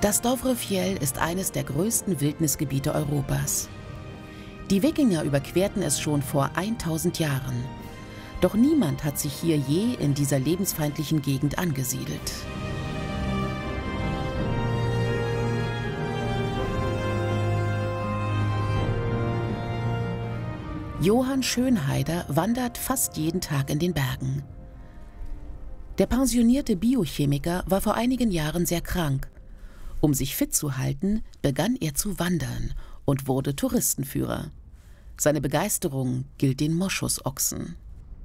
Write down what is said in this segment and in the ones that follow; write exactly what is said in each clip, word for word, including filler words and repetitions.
Das Dovrefjell ist eines der größten Wildnisgebiete Europas. Die Wikinger überquerten es schon vor tausend Jahren. Doch niemand hat sich hier je in dieser lebensfeindlichen Gegend angesiedelt. Johann Schönheider wandert fast jeden Tag in den Bergen. Der pensionierte Biochemiker war vor einigen Jahren sehr krank. Um sich fit zu halten, begann er zu wandern und wurde Touristenführer. Seine Begeisterung gilt den Moschusochsen.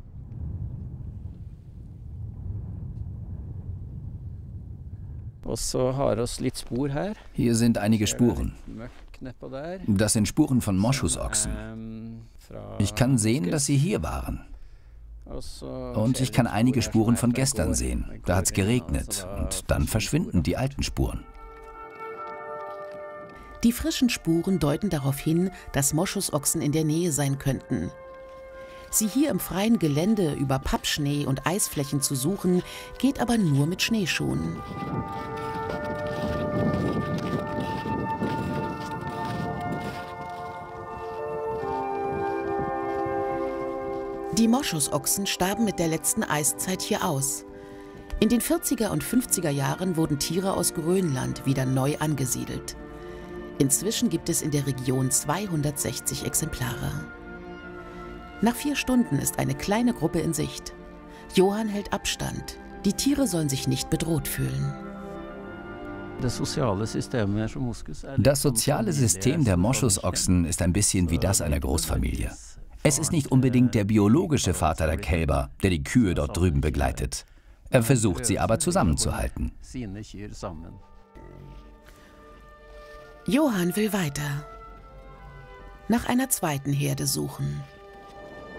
Hier sind einige Spuren. Das sind Spuren von Moschusochsen. Ich kann sehen, dass sie hier waren. Und ich kann einige Spuren von gestern sehen. Da hat es geregnet und dann verschwinden die alten Spuren. Die frischen Spuren deuten darauf hin, dass Moschusochsen in der Nähe sein könnten. Sie hier im freien Gelände über Pappschnee und Eisflächen zu suchen, geht aber nur mit Schneeschuhen. Die Moschusochsen starben mit der letzten Eiszeit hier aus. In den vierziger und fünfziger Jahren wurden Tiere aus Grönland wieder neu angesiedelt. Inzwischen gibt es in der Region zweihundertsechzig Exemplare. Nach vier Stunden ist eine kleine Gruppe in Sicht. Johann hält Abstand. Die Tiere sollen sich nicht bedroht fühlen. Das soziale System der Moschusochsen ist ein bisschen wie das einer Großfamilie. Es ist nicht unbedingt der biologische Vater der Kälber, der die Kühe dort drüben begleitet. Er versucht sie aber zusammenzuhalten. Johann will weiter. Nach einer zweiten Herde suchen.